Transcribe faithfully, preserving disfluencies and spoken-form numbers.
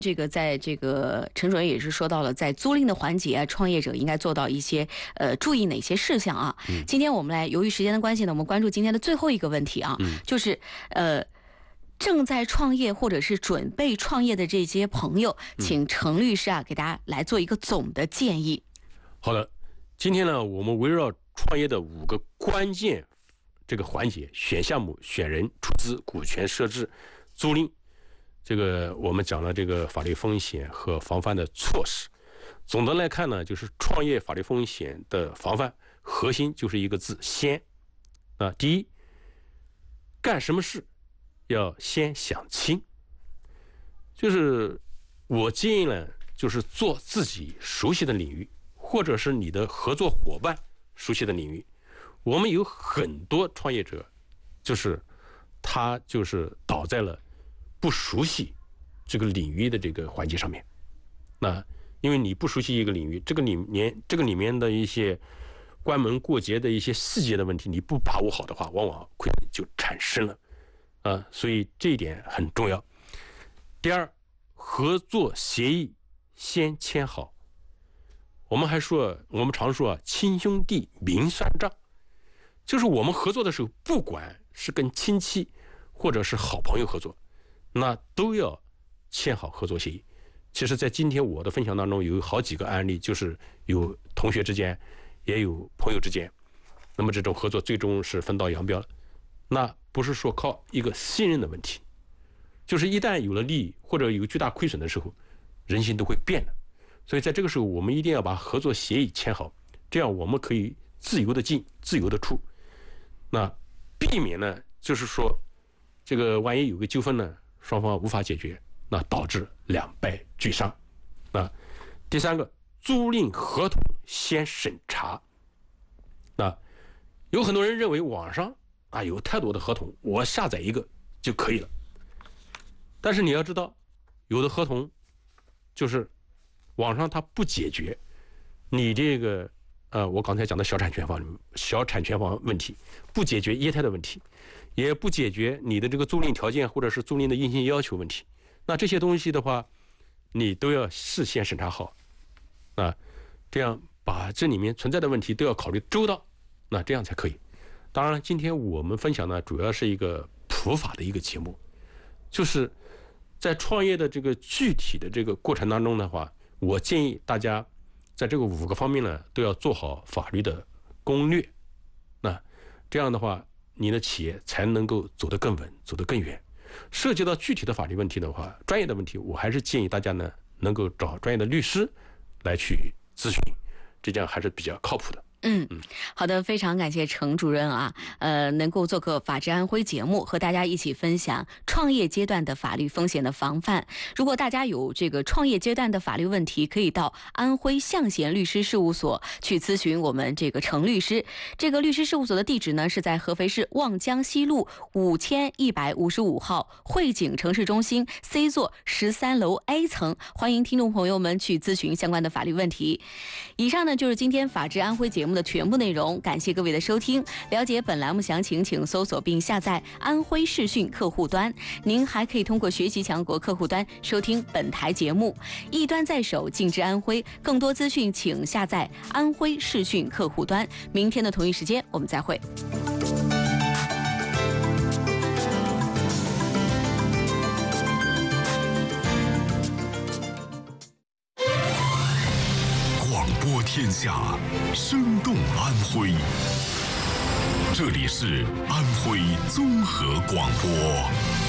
这个在这个陈主任也是说到了，在租赁的环节啊，创业者应该做到一些呃注意哪些事项啊？嗯、今天我们来，由于时间的关系呢，我们关注今天的最后一个问题啊，嗯、就是呃正在创业或者是准备创业的这些朋友，请程律师啊给大家来做一个总的建议。 好的，今天呢，我们围绕创业的五个关键这个环节：选项目、选人、出资、股权设置、租赁。这个我们讲了这个法律风险和防范的措施。总的来看呢，就是创业法律风险的防范核心就是一个字：先。啊，第一，干什么事要先想清。就是我建议呢，就是做自己熟悉的领域，或者是你的合作伙伴熟悉的领域。我们有很多创业者，就是他就是倒在了不熟悉这个领域的这个环节上面。那因为你不熟悉一个领域，这个里面这个里面的一些关门过节的一些细节的问题，你不把握好的话，往往亏损就产生了啊、呃，所以这一点很重要。第二，合作协议先签好。我们还说，我们常说啊，亲兄弟明算账，就是我们合作的时候，不管是跟亲戚或者是好朋友合作，那都要签好合作协议。其实在今天我的分享当中有好几个案例，就是有同学之间也有朋友之间，那么这种合作最终是分道扬镳了。那不是说靠一个信任的问题，就是一旦有了利益或者有巨大亏损的时候，人心都会变的。所以在这个时候我们一定要把合作协议签好，这样我们可以自由的进自由的出，那避免呢就是说这个万一有个纠纷呢，双方无法解决，那导致两败俱伤。那第三个，租赁合同先审查。那有很多人认为网上啊有太多的合同，我下载一个就可以了。但是你要知道，有的合同就是网上它不解决你这个呃我刚才讲的小产权房小产权房问题，不解决业态的问题，也不解决你的这个租赁条件或者是租赁的硬性要求问题。那这些东西的话，你都要事先审查好啊，这样把这里面存在的问题都要考虑周到，那这样才可以。当然今天我们分享呢，主要是一个普法的一个节目，就是在创业的这个具体的这个过程当中的话，我建议大家在这个五个方面呢都要做好法律的攻略，那这样的话你的企业才能够走得更稳，走得更远。涉及到具体的法律问题的话，专业的问题，我还是建议大家呢能够找专业的律师来去咨询，这样还是比较靠谱的。 嗯，好的，非常感谢程主任啊，呃，能够做客法治安徽节目，和大家一起分享创业阶段的法律风险的防范。如果大家有这个创业阶段的法律问题，可以到安徽象贤律师事务所去咨询我们这个程律师。这个律师事务所的地址呢是在合肥市望江西路五千一百五十五号汇景城市中心 C 座十三楼 A 层，欢迎听众朋友们去咨询相关的法律问题。以上呢就是今天法治安徽节目的全部内容，感谢各位的收听。了解本栏目详情，请搜索并下载安徽视讯客户端。您还可以通过学习强国客户端收听本台节目。一端在手，尽知安徽。更多资讯请下载安徽视讯客户端。明天的同一时间我们再会。 播天下，生动安徽。这里是安徽综合广播。